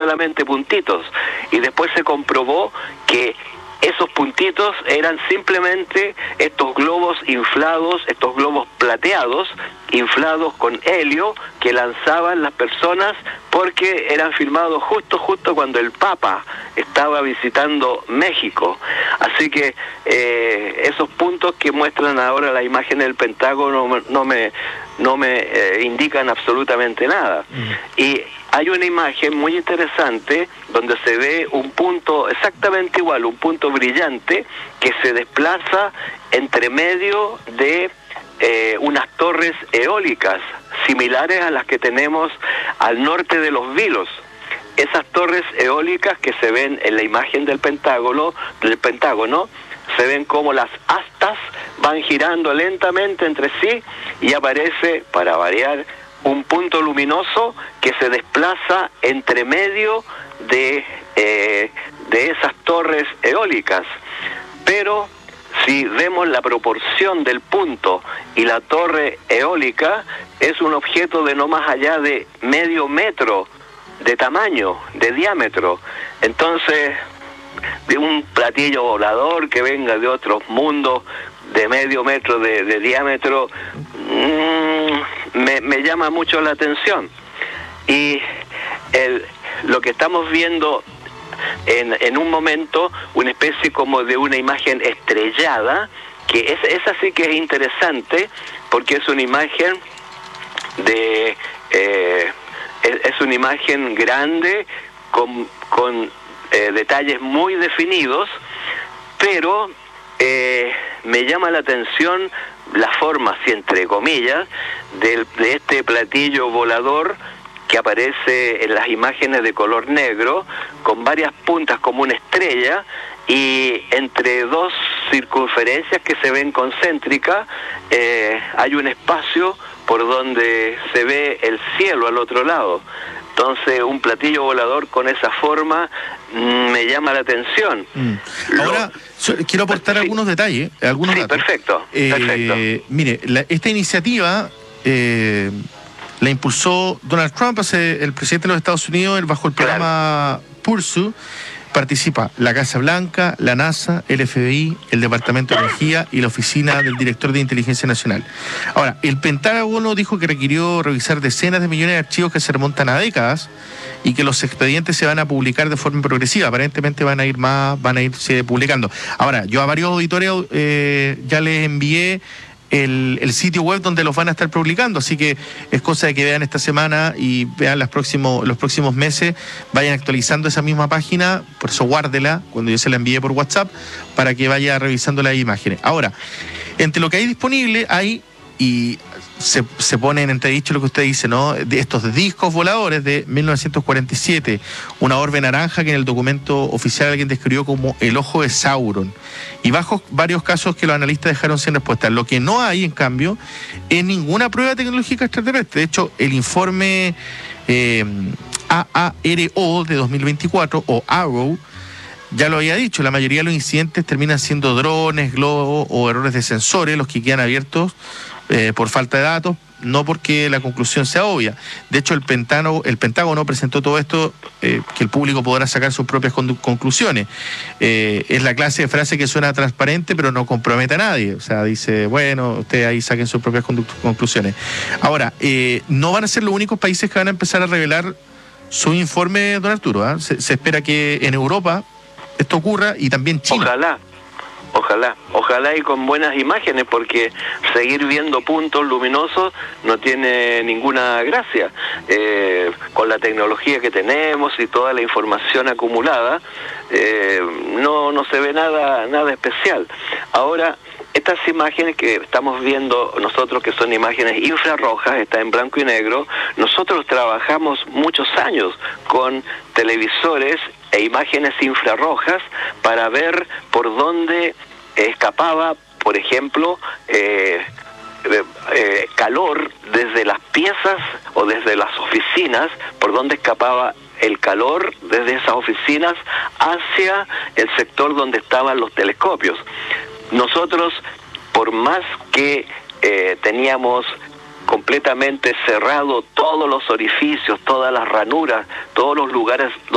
solamente puntitos, y después se comprobó que esos puntitos eran simplemente estos globos inflados, estos globos plateados, inflados con helio, que lanzaban las personas porque eran filmados justo cuando el Papa estaba visitando México. Así que esos puntos que muestran ahora la imagen del Pentágono no me indican absolutamente nada. Y hay una imagen muy interesante donde se ve un punto exactamente igual, un punto brillante que se desplaza entre medio de unas torres eólicas similares a las que tenemos al norte de Los Vilos. Esas torres eólicas que se ven en la imagen del Pentágono, se ven como las astas van girando lentamente entre sí y aparece, para variar, un punto luminoso que se desplaza entre medio de esas torres eólicas. Pero si vemos la proporción del punto y la torre eólica, es un objeto de no más allá de medio metro de tamaño, de diámetro. Entonces, de un platillo volador que venga de otros mundos de medio metro de diámetro, me llama mucho la atención. Y lo que estamos viendo en un momento, una especie como de una imagen estrellada, que esa sí que es interesante, porque es una imagen es una imagen grande con detalles muy definidos, pero me llama la atención la forma, así entre comillas, de este platillo volador que aparece en las imágenes de color negro, con varias puntas como una estrella, y entre dos circunferencias que se ven concéntricas, hay un espacio por donde se ve el cielo al otro lado. Entonces, un platillo volador con esa forma me llama la atención. Ahora, quiero aportar algunos detalles, algunos datos. Perfecto. Mire, esta iniciativa la impulsó Donald Trump, el presidente de los Estados Unidos, bajo el programa Pursuit. Participa la Casa Blanca, la NASA, el FBI, el Departamento de Energía y la Oficina del Director de Inteligencia Nacional. Ahora, el Pentágono dijo que requirió revisar decenas de millones de archivos que se remontan a décadas y que los expedientes se van a publicar de forma progresiva. Aparentemente van a irse publicando. Ahora, yo a varios auditores ya les envié el sitio web donde los van a estar publicando, así que es cosa de que vean esta semana y vean los próximos meses, vayan actualizando esa misma página, por eso guárdela cuando yo se la envíe por WhatsApp, para que vaya revisando las imágenes. Ahora, entre lo que hay disponible y se pone en entredicho lo que usted dice, ¿no? De estos discos voladores de 1947, una orbe naranja que en el documento oficial alguien describió como el ojo de Sauron, y bajo varios casos que los analistas dejaron sin respuesta. Lo que no hay, en cambio, es ninguna prueba tecnológica extraterrestre. De hecho, el informe AARO de 2024, o AARO, ya lo había dicho, la mayoría de los incidentes terminan siendo drones, globos o errores de sensores los que quedan abiertos por falta de datos, no porque la conclusión sea obvia. De hecho, el Pentágono presentó todo esto, que el público podrá sacar sus propias conclusiones. Es la clase de frase que suena transparente, pero no compromete a nadie. O sea, dice, bueno, ustedes ahí saquen sus propias conclusiones. Ahora, no van a ser los únicos países que van a empezar a revelar su informe, don Arturo. Se espera que en Europa esto ocurra, y también China. Ojalá y con buenas imágenes, porque seguir viendo puntos luminosos no tiene ninguna gracia. Con la tecnología que tenemos y toda la información acumulada, no se ve nada especial. Ahora, estas imágenes que estamos viendo nosotros, que son imágenes infrarrojas, está en blanco y negro, nosotros trabajamos muchos años con televisores e imágenes infrarrojas para ver por dónde escapaba, por ejemplo, calor desde las piezas o desde las oficinas, por dónde escapaba el calor desde esas oficinas hacia el sector donde estaban los telescopios. Nosotros, por más que teníamos completamente cerrado todos los orificios, todas las ranuras, todos los lugares